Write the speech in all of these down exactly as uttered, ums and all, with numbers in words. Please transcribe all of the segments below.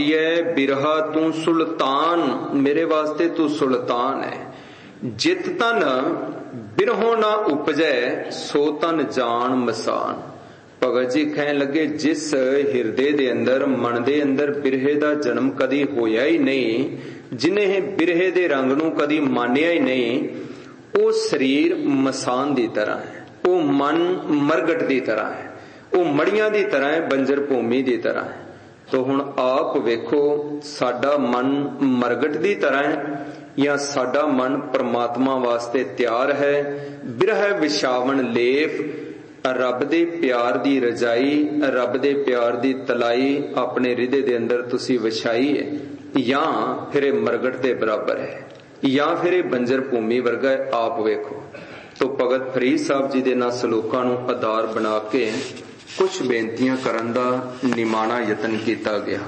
ये बिरहा तू सुल्तान, मेरे वास्ते तू सुल्तान है। जित तन बिरहों ना उपजै सो तन जान मसान। भगत जी कहन लगे जिस हिरदे दे अंदर मन दे अंदर बिरहे दा जन्म कदी होया ही नहीं, जिन्हें बिरहे दे रंग नू कदी मानिया ही नहीं, वो शरीर मसान दी तरह है, वो मन मरगट दी तरह है, वो मड़ियां दी तरह है, बंजर भूमि दी तरह है। तो हुण आप वेखो साडा मन मरगट दी तरह है या साडा मन परमात्मा वास्ते तैयार है। बिरह विछावन लेप, रब दे प्यार दी रजाई, रब दे प्यार दी तलाई अपने हृदय दे अंदर तुसी विछाई है, या फिर मरगट दे बराबर है, या फिर बंजर भूमि वर्गा है। आप वेखो। तो भगत फरीद साहब जी दे नाल सलोकां नूं आधार बना के कुछ बेनतियां करन दा निमाणा यतन कीता गया।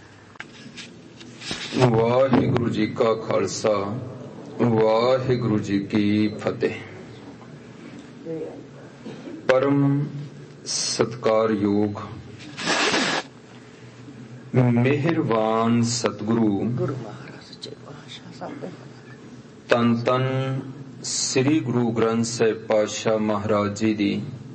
वाहिगुरु जी का खालसा, वाहिगुरु जी की फतेह। परम सत्कार योग मेहरबान सतगुरु तन तन श्री गुरु ग्रंथ साहिब पातशाह महाराज जी दी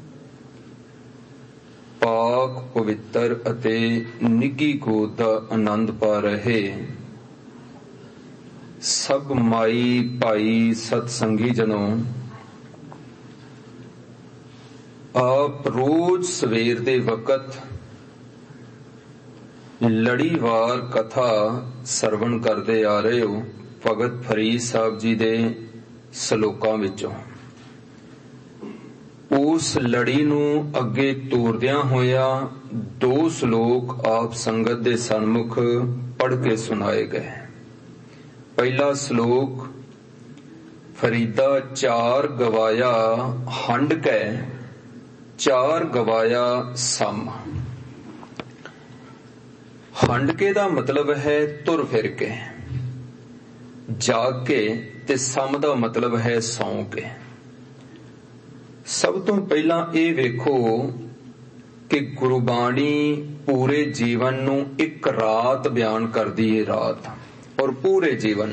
पाक पवित्र अते निੱਘੀ गोद दा आनंद पा रहे सब माई भाई सतसंगी जनों, आप रोज सवेर दे वक़्त लड़ीवार कथा सरवण करते आ रहे हो भगत फरीद साहब जी दे सलोकां विचों। उस लड़ी नूं अगे तोरदियां होया दो सलोक आप संगत दे सन्मुख पढ़ के सुनाए गए। पहला सलोक फरीदा चार गवाया हंड कै, चार गवाया सम। हंडके दा मतलब है तुर फिर के, जाग के, ते सम दा मतलब है सौ के। सब तो पहला ये वेखो कि गुरबाणी पूरे जीवन नू एक रात बयान करदी है। रात और पूरे जीवन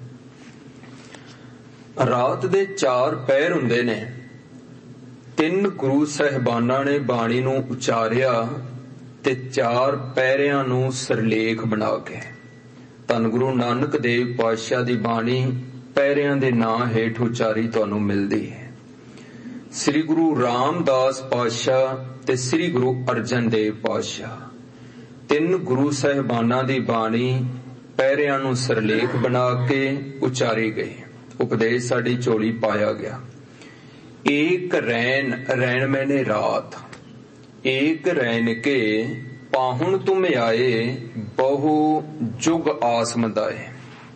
रात दे चार पैर हुंदे ने। तीन गुरु साहिबाना ने बाणी नू उचारिया ते चार पैरियां नू सरलेख बना के धन गुरु नानक देव पातशाह दी बाणी पैरियां दे नां हेठ उचारी तुहानू मिलदी है। श्री गुरु रामदास पातशाह ते श्री गुरु अर्जन देव पातशाह तीन गुरु साहिबाना दी बाणी पैरियां नू सरलेख बना के उचारी गई। उपदेश साडी झोली पाया गया। एक रैन, रैन मैंने रात, एक रैन के पाहुन तुम आए बहु जुग आस मंदाए।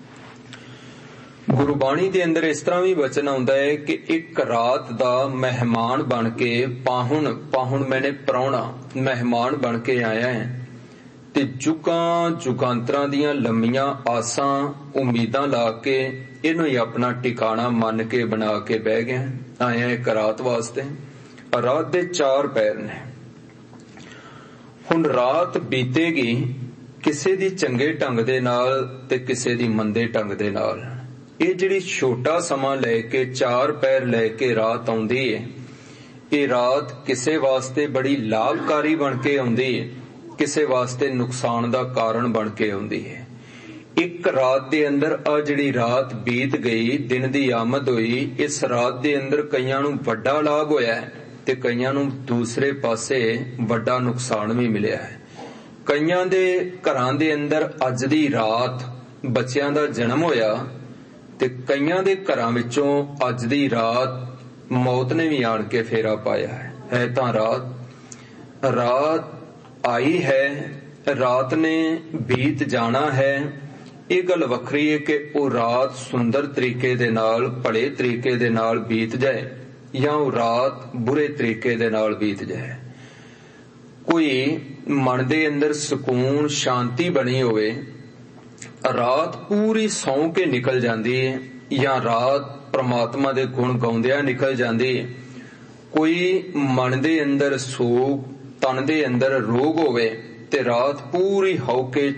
गुरबाणी दे अंदर इस तरह भी वचन आउंदा है कि एक रात दा मेहमान बन के पाहुन, पाहुन मैंने प्राहुणा, मेहमान बन के आया है ते जुगां जुगांतरां दियां लंमियां आसां उम्मीदां ला के इनू ही अपना टिकाणा मन के बना के बह गया। आया एक रात वास्ते। रात दे चार पैर ने। हुण रात बीतेगी किसे दी चंगे ढंग दे नाल ते किसे दी मंदे ढंग दे नाल। ये जिहड़ी छोटा समा लैके चार पैर लैके रात आउंदी है, ये रात किसे वास्ते बड़ी लाभकारी बन के आउंदी है, किसे वास्ते नुकसान दा कारण बन के आउंदी है। एक रात दे अंदर आ जिहड़ी रात बीत गई, दिन दी आमद होई, इस रात दे अंदर कईयां नूं वड्डा लाभ होया है ते कईयां नूं दूसरे पासे वड्डा नुकसान भी मिलिया है। कईयां दे घरां दे अंदर अज दी रात बच्चियां दा जन्म होया ते कईयां दे घरां विचों अज दी रात मौत ने भी आण के फेरा पाया है। है तां रात रात आई है, रात ने बीत जाना है। ये गल वखरी है कि वो रात सुंदर तरीके दे नाल भले तरीके दे नाल बीत जाए या वो रात बुरे तरीके दे नाल बीत जाए। कोई मन दे अंदर सुकून शांति बनी होवे, रात पूरी सौ के निकल जाती है या रात परमात्मा दे गुण गाउंदिया निकल जाती है। कोई मन दे अंदर सोग, तन दे अंदर रोग होवे ते रात पूरी हो के